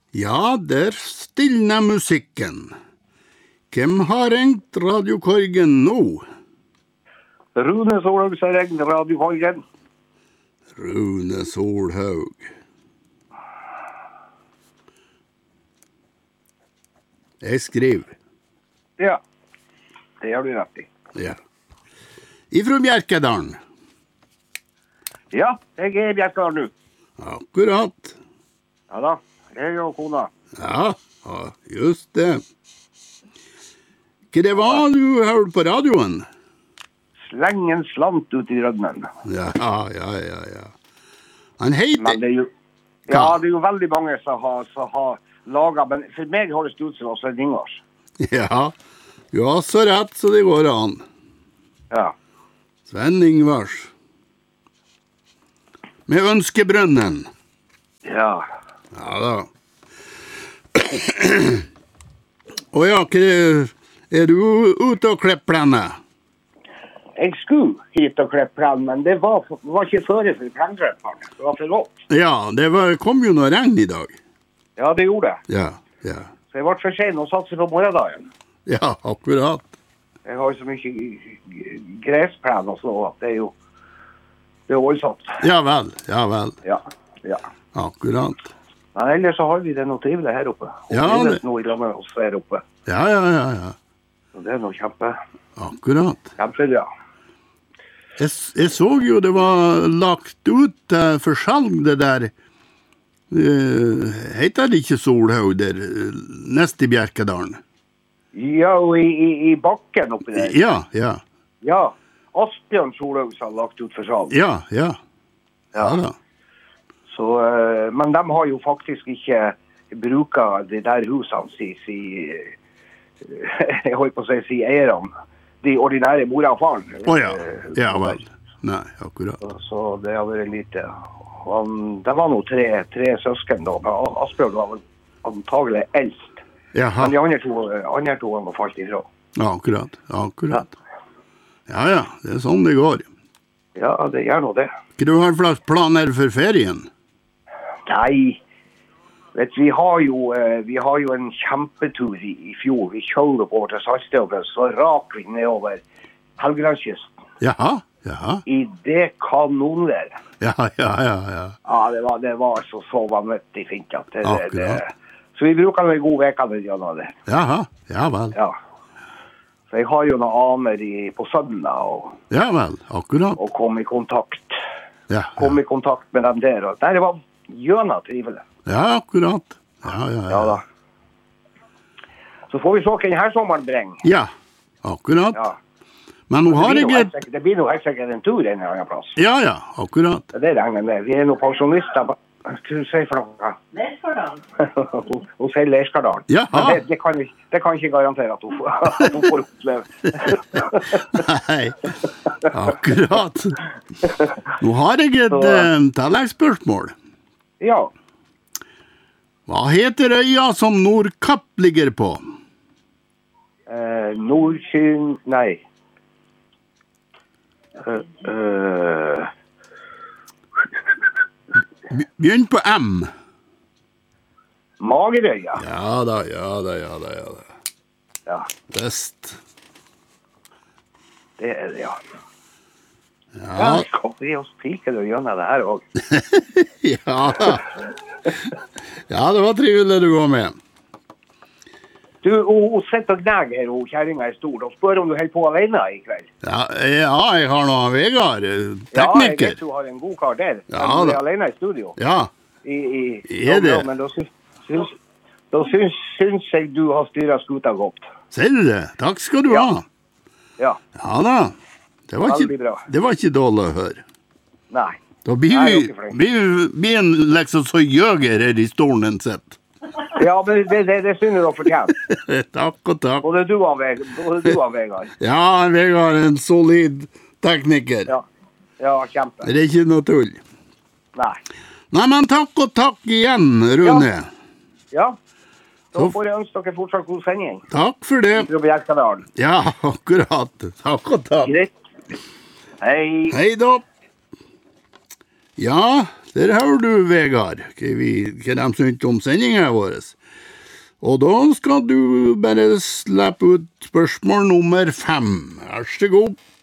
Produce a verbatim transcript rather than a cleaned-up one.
Ja, der stilner musikken. Hvem har ringt radiokorgen nå? Rune Solhaug har ringt radiokorgen. Rune Solhaug. Jeg skriver. Ja, det har du rett i. Ja. Ifra Bjerkedalen. Ja, jeg er i Bjerkedalen nå. Akkurat. Ja da, jeg og kona. Ja, ja, just det. Hva det var du hørte på radioen? Sleng en slant ut i rødmen. Ja, ja, ja, ja. Han heter... Men det er jo, ja, det er jo veldig mange som har, som har laget, men for meg har det stått som også en Ingvars. Ja, du har så rett så det går an. Ja. Sven Ingvars. Med ønskebrønnen. Ja. Ja da. Og ja, hva er du ute og klippe plene? Jeg skulle hit og klippe plen, men det var, var ikke føre for plenklipperen. Det var for rått. Ja, det var, kom jo noe regn i dag. Ja, det gjorde det. Ja, ja. Så jeg ble for sen og satset på morgendagen. Ja, akkurat. Jeg har jo så mye gresplen og så, at det er jo det er voldsomt. Ja vel, ja vel. Ja, ja. Akkurat. Men ellers så har vi det noe trivelig her oppe. Og Ja, det det- er noe i lag med oss her oppe. Ja, ja, ja, ja. Så det er noe kjempe, Akkurat. kjempebra. Jeg, s- jeg så jo det var lagt ut uh, for salg det der, uh, heter det ikke Solhaug der, uh, nest i Bjerkedalen? Ja, og i, i, i bakken oppi der. Ja, ja, Ja, Asbjørn Solhaug har lagt ut for salg. ja, ja. Ja da. Så, eh, men de har jo faktisk ikke bruket de der husene, si, si, jeg holdt på å si, si eierne, de ordinære mora og faren. Åja, Eh, ja vel. Nei, akkurat. Så det har vært lite. Han, det var nå tre, tre søsken da, men Asbjørn var vel antagelig eldst. Jaha, Men de andre to, andre to han var falt ifra. ja, akkurat, akkurat. Ja, ja, det er sånn det går. Ja, det gjør nå det. Hva du har slags planer for ferien? Nei, vet du, vi har jo, eh, vi har jo en kjempetur i, i fjor. Vi kjører opp over til Saltstøvlet, så rak vi nedover Helgelandskysten. Jaha, jaha. I det kanonværet. Ja, ja, ja, ja. Ja, det var, det var så, så vanvittig fint. At det, det, det. Akkurat. Så vi bruker noen gode veker med gjennom det. Jaha, ja vel. Ja. Så jeg har jo noen aner i, på Sønna og, Ja vel, akkurat. og kom i kontakt. Ja, Kom ja, i kontakt med dem der. Og der var gjøna trivelig. ja akkurat. Ja, ja, Ja ja. da. Så får vi se hva denne sommeren bringer. Ja, akkurat. Ja. Men nå har Det jeg blir, noe helt et... sikkert, det blir noe helt sikkert en tur en eller annen plass. Ja, ja, akkurat. Det regner med. Vi er noen pensjonister. Hva skal du si for noe? Leirskardalen. Hun, hun sier Leirskardalen. Jaha. Men det, det, kan vi, det kan jeg ikke garantere at hun, får- at hun får oppleve. Nei, akkurat. Nå har jeg et Så- uh, tilleggsspørsmål. Ja. Hva heter øya som Nordkapp ligger på? Eh, Nordkyn... Nei. Uh, uh, Be- Begynn på M. Magerøya. Ja da, ja da, ja da, ja da. Ja, Best. det er det, ja. Ja, Ja, skal vi oss pike det gjennom det her også. ja da. Ja, det var trivelig du var med. Du, hun, hun sitter og gnæger her, og kjæringa er stor, og spør om du holder på alene i kveld. Ja, ja jeg har noen Vegard, eh, Ja, jeg tekniker. vet du har en god kar der. Ja, men du er da. alene i studio. Ja, I, i, Er det? Ja, men da syns, syns, da syns, syns jeg du har styret skuta godt. ser du det? Takk skal du Ja. ha. Ja, Ja da. Det var, Veldig ikke, bra. det var ikke dårlig å høre. nei. Da blir Nei, vi, dere er flinke. blir, blir en liksom så jøger her i stolen sitt. Ja, men det, det, det synes dere fortjener. Takk og takk. Både du og Vegard. Både du og Vegard. Ja, Vegard er en solid tekniker. Ja, ja, kjempe. Det er ikke noe tull. Nei. Nei, men takk og takk igjen, Rune. Ja, da Så- får jeg ønske dere fortsatt god sending. Takk for det. Fra Bjerkedalen. Ja, akkurat. Takk og takk. Greit. Hei. Hei da. Ja, Der har du, Vegard, hva, vi, hva de syntes om sendingen vår. Og da skal du bare slippe ut spørsmål nummer fem. Vær så god.